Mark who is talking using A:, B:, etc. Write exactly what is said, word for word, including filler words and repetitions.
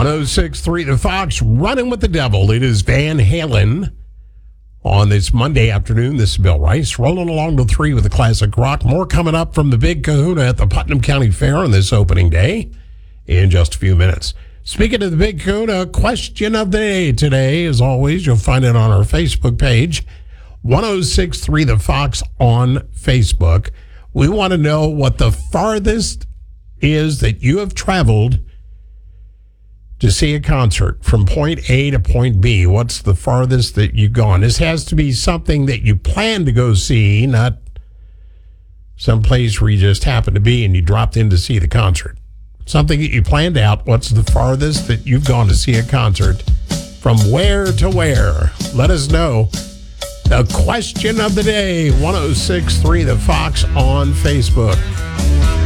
A: one oh six point three The Fox, Running with the Devil. It is Van Halen on this Monday afternoon. This is Bill Rice, rolling along to three with the classic rock. More coming up from the Big Kahuna at the Putnam County Fair on this opening day in just a few minutes. Speaking of the Big Kahuna, question of the day today, as always, you'll find it on our Facebook page, one oh six point three The Fox on Facebook. We want to know what the farthest is that you have traveled to see a concert from point A to point B. What's the farthest that you've gone? This has to be something that you plan to go see, not some place where you just happened to be and you dropped in to see the concert. Something that you planned out. What's the farthest that you've gone to see a concert? From where to where? Let us know. The question of the day, one oh six point three The Fox on Facebook.